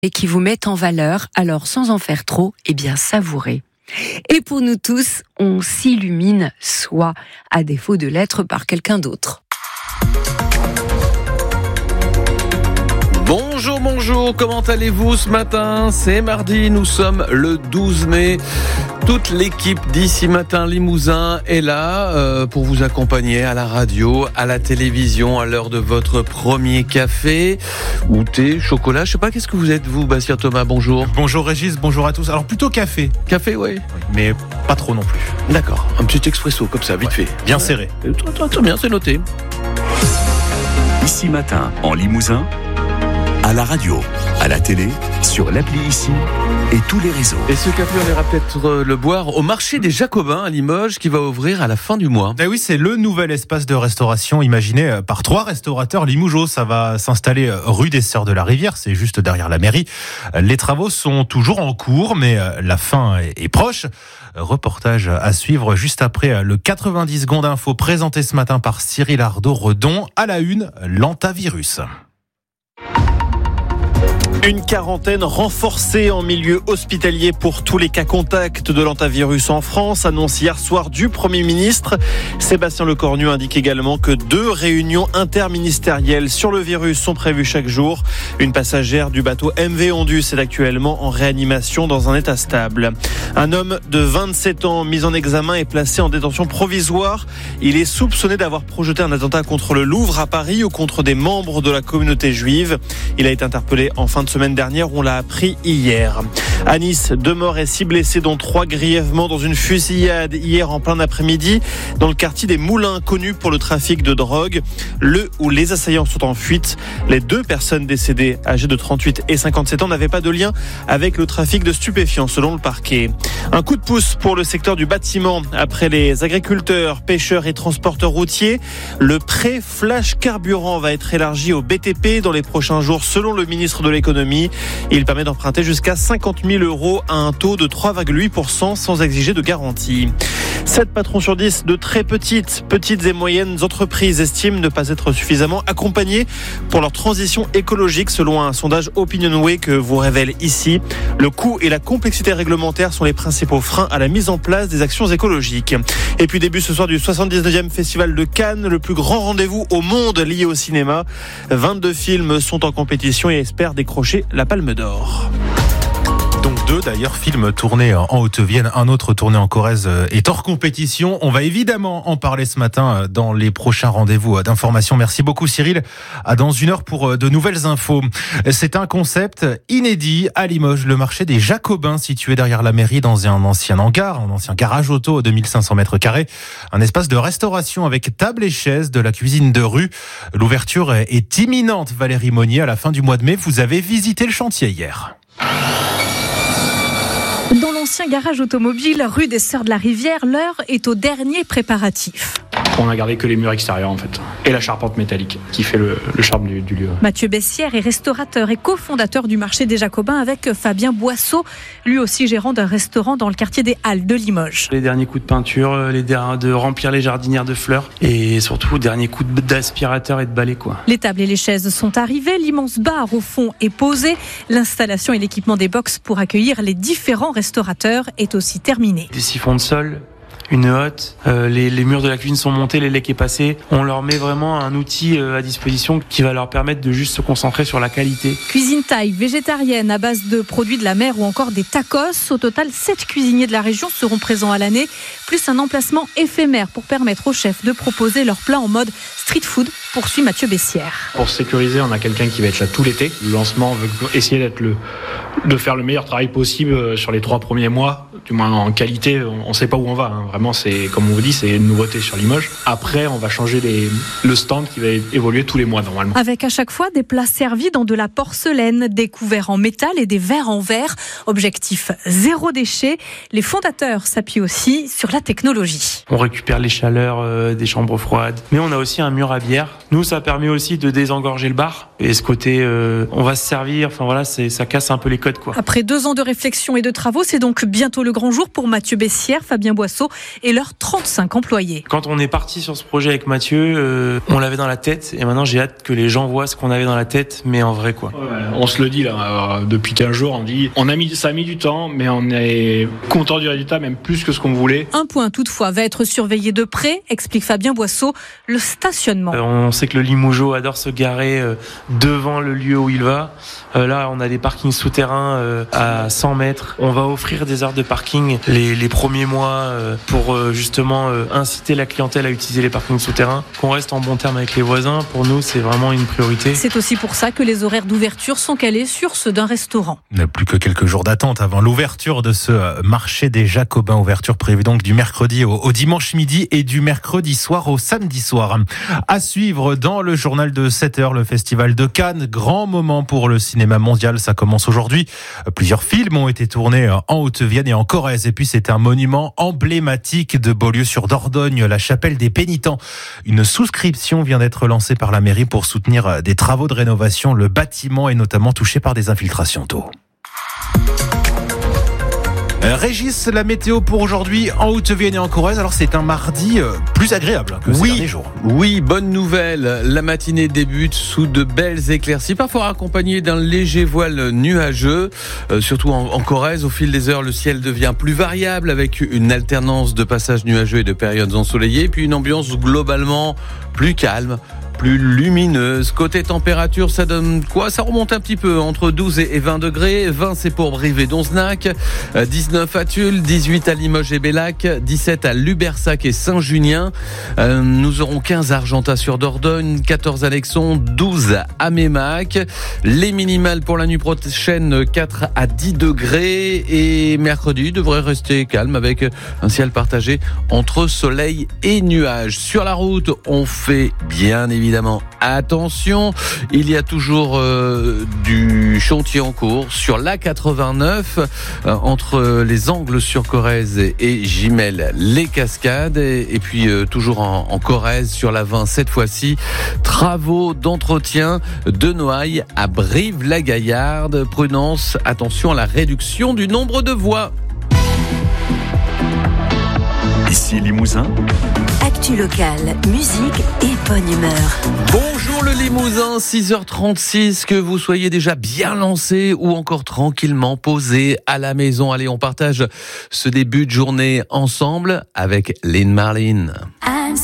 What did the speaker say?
et qui vous mettent en valeur, alors sans en faire trop, savourez. Et pour nous tous, on s'illumine soi, à défaut de l'être par quelqu'un d'autre. Bonjour, comment allez-vous ce matin ? C'est mardi, nous sommes le 12 mai. Toute l'équipe d'Ici Matin Limousin est là pour vous accompagner à la radio, à la télévision, à l'heure de votre premier café ou thé, chocolat. Je sais pas, qu'est-ce que vous êtes, vous, Bastien Thomas ? Bonjour. Bonjour Régis, bonjour à tous. Alors plutôt café. Café, oui. Mais pas trop non plus. D'accord, un petit expresso comme ça, vite fait. Bien serré. Très bien, c'est noté. Ici Matin en Limousin, à la radio, à la télé, sur l'appli Ici et tous les réseaux. Et ce café, on ira peut-être le boire au marché des Jacobins à Limoges qui va ouvrir à la fin du mois. Eh oui, c'est le nouvel espace de restauration imaginé par 3 restaurateurs limougeaux. Ça va s'installer rue des Sœurs de la Rivière, c'est juste derrière la mairie. Les travaux sont toujours en cours, mais la fin est proche. Reportage à suivre juste après le 90 secondes info présenté ce matin par Cyril Ardo-Redon. À la une, l'antavirus. Une quarantaine renforcée en milieu hospitalier pour tous les cas contacts de l'antavirus en France, annonce hier soir du Premier ministre. Sébastien Lecornu indique également que 2 réunions interministérielles sur le virus sont prévues chaque jour. Une passagère du bateau MV Ondus est actuellement en réanimation dans un état stable. Un homme de 27 ans mis en examen est placé en détention provisoire. Il est soupçonné d'avoir projeté un attentat contre le Louvre à Paris ou contre des membres de la communauté juive. Il a été interpellé en fin de semaine dernière, on l'a appris hier. À Nice, 2 morts et 6 blessés, dont 3 grièvement dans une fusillade hier en plein après-midi dans le quartier des Moulins, connu pour le trafic de drogue. Le ou les assaillants sont en fuite. Les 2 personnes décédées, âgées de 38 et 57 ans, n'avaient pas de lien avec le trafic de stupéfiants, selon le parquet. Un coup de pouce pour le secteur du bâtiment. Après les agriculteurs, pêcheurs et transporteurs routiers, le prêt flash carburant va être élargi au BTP dans les prochains jours, selon le ministre de l'économie. Il permet d'emprunter jusqu'à 50 000 € à un taux de 3,8% sans exiger de garantie. 7 patrons sur 10 de très petites et moyennes entreprises estiment ne pas être suffisamment accompagnés pour leur transition écologique, selon un sondage Opinionway que vous révèle ici. Le coût et la complexité réglementaire sont les principaux freins à la mise en place des actions écologiques. Et puis début ce soir du 79e Festival de Cannes, le plus grand rendez-vous au monde lié au cinéma. 22 films sont en compétition et espèrent décrocher la Palme d'Or. Donc 2 d'ailleurs films tournés en Haute-Vienne, un autre tourné en Corrèze est hors compétition. On va évidemment en parler ce matin dans les prochains rendez-vous d'information. Merci beaucoup Cyril. À dans 1 heure pour de nouvelles infos. C'est un concept inédit à Limoges, le marché des Jacobins situé derrière la mairie dans un ancien hangar, un ancien garage auto de 2500 mètres carrés. Un espace de restauration avec table et chaises, de la cuisine de rue. L'ouverture est imminente, Valérie Monnier, à la fin du mois de mai. Vous avez visité le chantier hier. Dans l'ancien garage automobile, rue des Sœurs de la Rivière, l'heure est au dernier préparatif. On a gardé que les murs extérieurs en fait, et la charpente métallique qui fait le charme du lieu. Mathieu Bessière est restaurateur et cofondateur du marché des Jacobins avec Fabien Boisseau, lui aussi gérant d'un restaurant dans le quartier des Halles de Limoges. Les derniers coups de peinture, de remplir les jardinières de fleurs et surtout derniers coups d'aspirateur et de balai quoi. Les tables et les chaises sont arrivées, l'immense bar au fond est posé, l'installation et l'équipement des box pour accueillir les différents restaurateurs est aussi terminé. Des siphons de sol, une hotte, les murs de la cuisine sont montés, les lecs est passé. On leur met vraiment un outil à disposition qui va leur permettre de juste se concentrer sur la qualité. Cuisine thaï, végétarienne à base de produits de la mer ou encore des tacos. Au total, 7 cuisiniers de la région seront présents à l'année, plus un emplacement éphémère pour permettre aux chefs de proposer leurs plats en mode street food, poursuit Mathieu Bessière. Pour sécuriser, on a quelqu'un qui va être là tout l'été. Le lancement, on veut essayer de faire le meilleur travail possible sur les 3 premiers mois. Du moins en qualité, on ne sait pas où on va. Hein. Vraiment, c'est comme on vous dit, c'est une nouveauté sur Limoges. Après, on va changer le stand qui va évoluer tous les mois normalement. Avec à chaque fois des plats servis dans de la porcelaine, des couverts en métal et des verres en verre. Objectif 0 déchet. Les fondateurs s'appuient aussi sur la technologie. On récupère les chaleurs des chambres froides, mais on a aussi un mur à bière. Nous, ça permet aussi de désengorger le bar. Et ce côté, on va se servir. Enfin voilà, ça casse un peu les codes quoi. Après 2 ans de réflexion et de travaux, c'est donc bientôt bientôt le grand jour pour Mathieu Bessières, Fabien Boisseau et leurs 35 employés. Quand on est parti sur ce projet avec Mathieu, on l'avait dans la tête et maintenant j'ai hâte que les gens voient ce qu'on avait dans la tête, mais en vrai quoi. Ouais, on se le dit là, depuis 15 jours, ça a mis du temps, mais on est content du résultat, même plus que ce qu'on voulait. Un point toutefois va être surveillé de près, explique Fabien Boisseau, le stationnement. On sait que le Limougeot adore se garer devant le lieu où il va. Là, on a des parkings souterrains à 100 mètres. On va offrir des heures de parking les premiers mois pour justement inciter la clientèle à utiliser les parkings souterrains. Qu'on reste en bon terme avec les voisins, pour nous, c'est vraiment une priorité. C'est aussi pour ça que les horaires d'ouverture sont calés sur ceux d'un restaurant. Il n'y a plus que quelques jours d'attente avant l'ouverture de ce marché des Jacobins. Ouverture prévue donc du mercredi au dimanche midi et du mercredi soir au samedi soir. À suivre dans le journal de 7h, le festival de Cannes. Grand moment pour le cinéma mondial. Ça commence aujourd'hui. Plusieurs films ont été tournés en Haute-Vienne et en Corrèze. Et puis c'est un monument emblématique de Beaulieu-sur-Dordogne, la chapelle des Pénitents. Une souscription vient d'être lancée par la mairie pour soutenir des travaux de rénovation. Le bâtiment est notamment touché par des infiltrations d'eau. Régis, la météo pour aujourd'hui en Haute-Vienne et en Corrèze. Alors c'est un mardi plus agréable que ces derniers jours. Oui, bonne nouvelle. La matinée débute sous de belles éclaircies, parfois accompagnées d'un léger voile nuageux. Surtout en Corrèze, au fil des heures, le ciel devient plus variable avec une alternance de passages nuageux et de périodes ensoleillées. Puis une ambiance globalement plus calme, plus lumineuse. Côté température, ça donne quoi? Ça remonte un petit peu, entre 12 et 20 degrés. 20, c'est pour Brive et Donzenac. 19 à Tulle, 18 à Limoges et Bellac, 17 à Lubersac et Saint-Junien. Nous aurons 15 à Argentat-sur-Dordogne, 14 à Lexon, 12 à Mémac. Les minimales pour la nuit prochaine, 4 à 10 degrés. Et mercredi devrait rester calme avec un ciel partagé entre soleil et nuages. Sur la route, on fait bien évidemment attention, il y a toujours du chantier en cours sur l'A89 entre les Angles sur Corrèze et Gimel les Cascades et puis toujours en Corrèze sur la 20 cette fois-ci, travaux d'entretien de Noailles à Brive-la-Gaillarde. Prudence, attention à la réduction du nombre de voies. Ici Limousin. Actu locale, musique et bonne humeur. Bonjour le Limousin, 6h36, que vous soyez déjà bien lancé ou encore tranquillement posé à la maison. Allez, on partage ce début de journée ensemble avec Lynn Marlin.